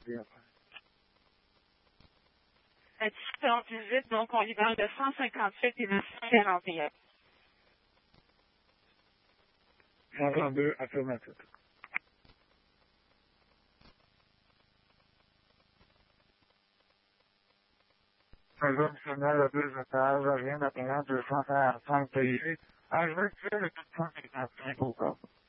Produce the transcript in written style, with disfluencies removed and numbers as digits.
puis après. À 17h18, donc on lui parle de 158 et de 141. 132, affirmatif. Maison nationale à 2 étages, rien appelant 245 payés. Ah, je vais dire le 155 au cas.